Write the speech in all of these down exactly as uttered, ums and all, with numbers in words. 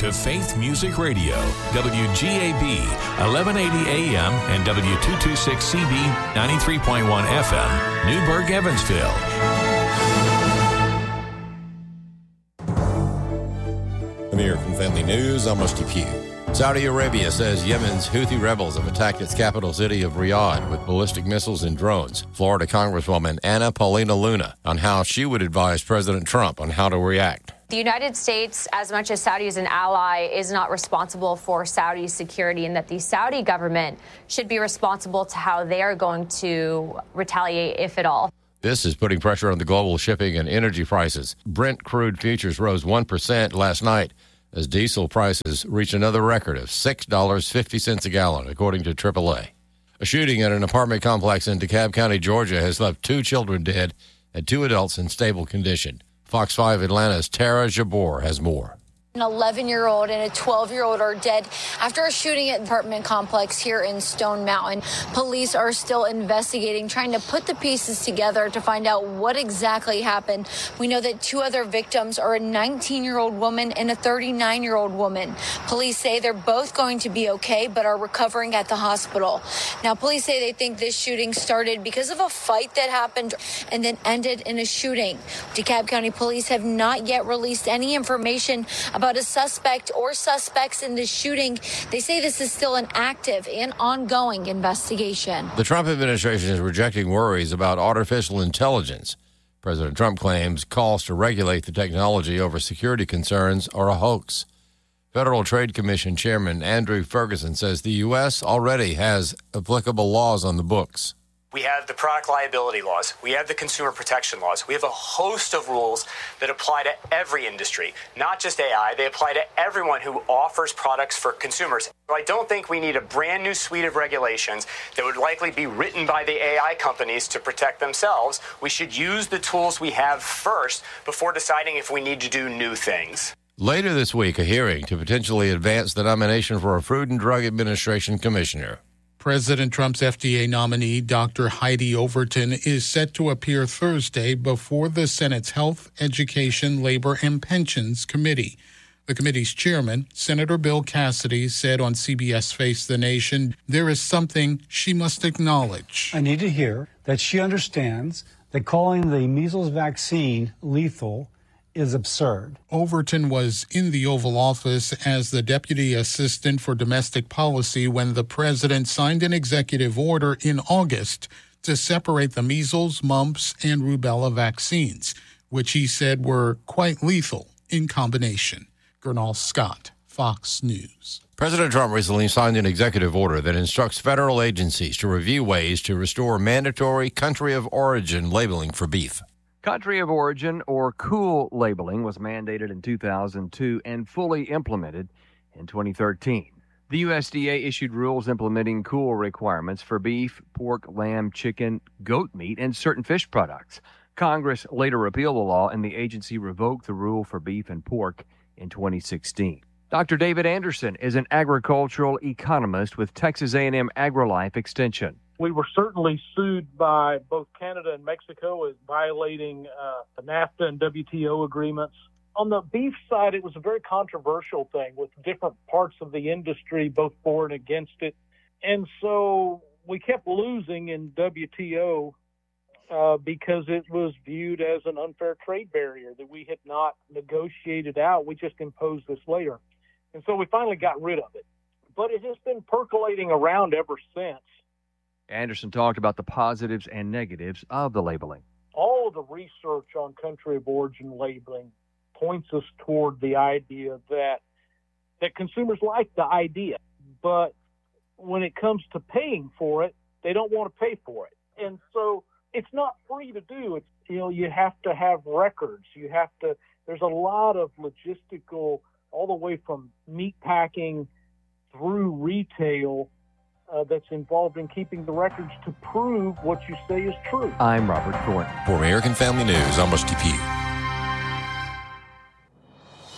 to Faith Music Radio, W G A B, eleven eighty A M and W two twenty-six C B, ninety-three point one F M, Newburgh, Evansville. American Family News, I'm Rusty Pugh. Saudi Arabia says Yemen's Houthi rebels have attacked its capital city of Riyadh with ballistic missiles and drones. Florida Congresswoman Anna Paulina Luna on how she would advise President Trump on how to react. The United States, as much as Saudi is an ally, is not responsible for Saudi's security, and that the Saudi government should be responsible to how they are going to retaliate, if at all. This is putting pressure on the global shipping and energy prices. Brent crude futures rose one percent last night as diesel prices reached another record of six dollars and fifty cents a gallon, according to triple A. A shooting at an apartment complex in DeKalb County, Georgia, has left two children dead and two adults in stable condition. Fox five Atlanta's Tara Jabor has more. An eleven-year-old and a twelve-year-old are dead after a shooting at an apartment complex here in Stone Mountain. Police are still investigating, trying to put the pieces together to find out what exactly happened. We know that two other victims are a nineteen-year-old woman and a thirty-nine-year-old woman. Police say they're both going to be okay, but are recovering at the hospital. Now, police say they think this shooting started because of a fight that happened and then ended in a shooting. DeKalb County Police have not yet released any information about About a suspect or suspects in this shooting. They say this is still an active and ongoing investigation. The Trump administration is rejecting worries about artificial intelligence. President Trump claims calls to regulate the technology over security concerns are a hoax. Federal Trade Commission Chairman Andrew Ferguson says the U S already has applicable laws on the books. We have the product liability laws. We have the consumer protection laws. We have a host of rules that apply to every industry, not just A I. They apply to everyone who offers products for consumers. I don't think we need a brand new suite of regulations that would likely be written by the A I companies to protect themselves. We should use the tools we have first before deciding if we need to do new things. Later this week, a hearing to potentially advance the nomination for a Food and Drug Administration commissioner. President Trump's F D A nominee, Doctor Heidi Overton, is set to appear Thursday before the Senate's Health, Education, Labor, and Pensions Committee. The committee's chairman, Senator Bill Cassidy, said on C B S Face the Nation, there is something she must acknowledge. I need to hear that she understands that calling the measles vaccine lethal is absurd. Overton was in the Oval Office as the Deputy Assistant for Domestic Policy when the president signed an executive order in August to separate the measles, mumps, and rubella vaccines, which he said were quite lethal in combination. Gernal Scott, Fox News. President Trump recently signed an executive order that instructs federal agencies to review ways to restore mandatory country of origin labeling for beef. Country of origin, or COOL labeling, was mandated in two thousand two and fully implemented in twenty thirteen. The U S D A issued rules implementing COOL requirements for beef, pork, lamb, chicken, goat meat, and certain fish products. Congress later repealed the law, and the agency revoked the rule for beef and pork in twenty sixteen. Doctor David Anderson is an agricultural economist with Texas A and M AgriLife Extension. We were certainly sued by both Canada and Mexico as violating uh, the NAFTA and W T O agreements. On the beef side, it was a very controversial thing with different parts of the industry, both for and against it. And so we kept losing in W T O uh, because it was viewed as an unfair trade barrier that we had not negotiated out. We just imposed this later. And so we finally got rid of it. But it has been percolating around ever since. Anderson talked about the positives and negatives of the labeling. All of the research on country of origin labeling points us toward the idea that that consumers like the idea, but when it comes to paying for it, they don't want to pay for it. And so it's not free to do. It's, you know, you have to have records. You have to, there's a lot of logistical, all the way from meat packing through retail, Uh, that's involved in keeping the records to prove what you say is true. I'm Robert Thornton. For American Family News, I'm Rusty Pugh. Your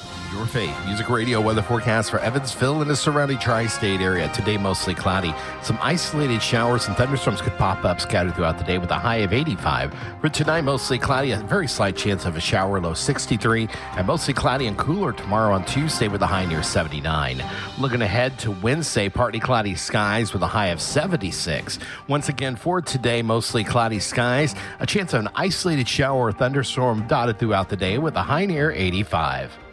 Faith. Music Radio weather forecast for Evansville and the surrounding tri-state area. Today, mostly cloudy. Some isolated showers and thunderstorms could pop up scattered throughout the day with a high of eighty-five. For tonight, mostly cloudy. A very slight chance of a shower, low sixty-three. And mostly cloudy and cooler tomorrow on Tuesday with a high near seventy-nine. Looking ahead to Wednesday, partly cloudy skies with a high of seventy-six. Once again, for today, mostly cloudy skies. A chance of an isolated shower or thunderstorm dotted throughout the day with a high near eighty-five.